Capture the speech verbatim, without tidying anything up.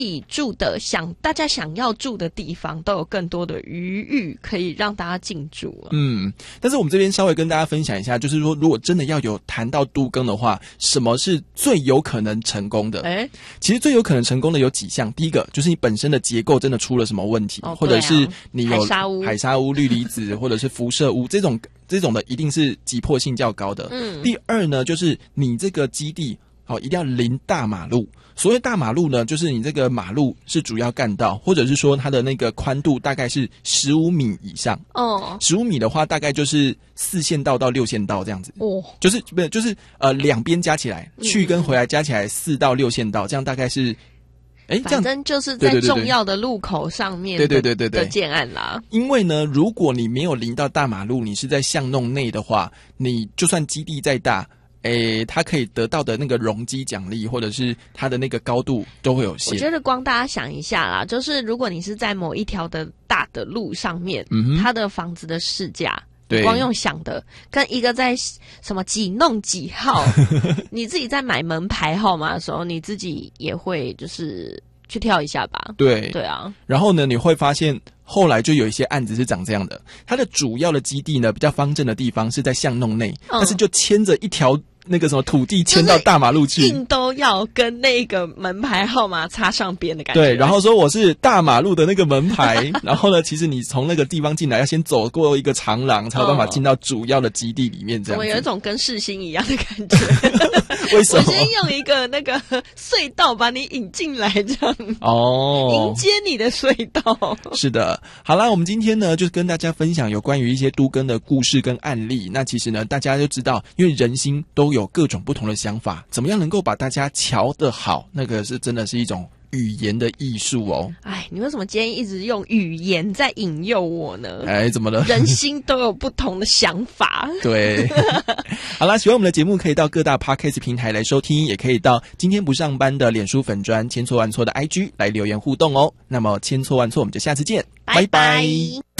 住的想大家想要住的地方都有更多的余裕可以让大家进驻了。 嗯，但是我们这边稍微跟大家分享一下，就是说如果真的要有谈到都更的话，什么是最有可能成功的？ 诶， 其实最有可能成功的有几项，第一个就是你本身的结构真的出了什么问题， 哦， 或者是你有海沙屋、 海沙屋、氯离子或者是辐射屋这种这种的，一定是急迫性较高的。 嗯， 第二呢，就是你这个基地好、哦、一定要临大马路。所谓大马路呢，就是你这个马路是主要干道，或者是说它的那个宽度大概是十五米以上。 哦， 十五米的话，大概就是四线道到六线道这样子。 哦， 就是不是就是呃两边加起来，去跟回来加起来四到六线道，这样大概是。哎，这样反正就是在重要的路口上面的， 对对对对对的建案啦。 因为呢，如果你没有临到大马路，你是在巷弄内的话，你就算基地再大，诶，它可以得到的那个容积奖励，或者是它的那个高度都会有限。 我觉得光大家想一下啦，就是如果你是在某一条的大的路上面， 嗯哼， 它的房子的市价。 对， 光用想的，跟一个在什么几弄几号，你自己在买门牌号码的时候，你自己也会就是去跳一下吧。 对对啊， 然后呢，你会发现后来就有一些案子是长这样的，它的主要的基地呢比较方正的地方是在巷弄内，嗯、但是就牵着一条那个什么土地牵到大马路去， 硬都要跟那个门牌号码插上边的感觉。 对，然后说我是大马路的那个门牌，然后呢，其实你从那个地方进来要先走过一个长廊，才有办法进到主要的基地里面。这样子， 我有一种跟世新一样的感觉。 为什么？ 我先用一个那个隧道把你引进来，这样哦， 迎接你的隧道。 是的，好啦，我们今天呢，就是跟大家分享有关于一些都更的故事跟案例。那其实呢，大家就知道，因为人心都有各种不同的想法，怎么样能够把大家瞧得好，那个是真的是一种语言的艺术哦。 哎，你为什么今天一直用语言在引诱我呢？ 哎，怎么了？ 人心都有不同的想法。 对，好啦，喜欢我们的节目，可以到各大 Podcast 平台来收听，也可以到今天不上班的脸书粉专千错万错的 I G 来留言互动哦。那么千错万错，我们就下次见，拜拜。拜拜。